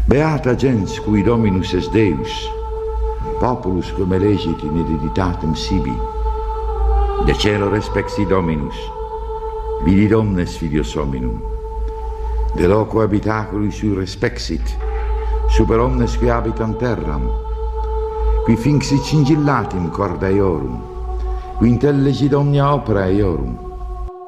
Beata gens cui Dominus es Deus, populus cum elegit in hereditatem sibi. De cielo respexi Dominus, vidit omnes filios hominum. De loco habitaculi sui respexit, super omnes qui habitant terram, qui finxit cingillatim corda eorum, qui intellegit omnia opera eorum,